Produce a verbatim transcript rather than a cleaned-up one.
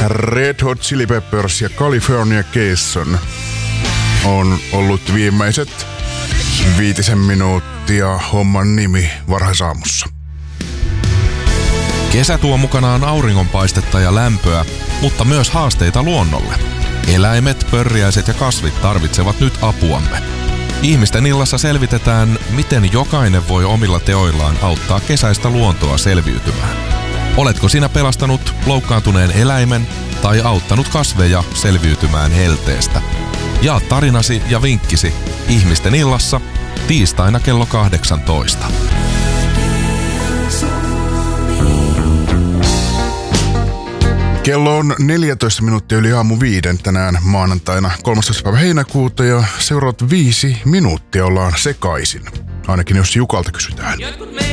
Red Hot Chili Peppers ja California Cation on ollut viimeiset viitisen minuuttia homman nimi varhaisaamussa. Kesä tuo mukanaan auringonpaistetta ja lämpöä, mutta myös haasteita luonnolle. Eläimet, pörriäiset ja kasvit tarvitsevat nyt apuamme. Ihmisten illassa selvitetään, miten jokainen voi omilla teoillaan auttaa kesäistä luontoa selviytymään. Oletko sinä pelastanut loukkaantuneen eläimen tai auttanut kasveja selviytymään helteestä? Jaa tarinasi ja vinkkisi Ihmisten illassa tiistaina kello kahdeksantoista. Kello on neljätoista minuuttia yli aamu viiden tänään maanantaina kolmastoista päivä heinäkuuta ja seuraavat viisi minuuttia ollaan sekaisin. Ainakin jos Jukalta kysytään.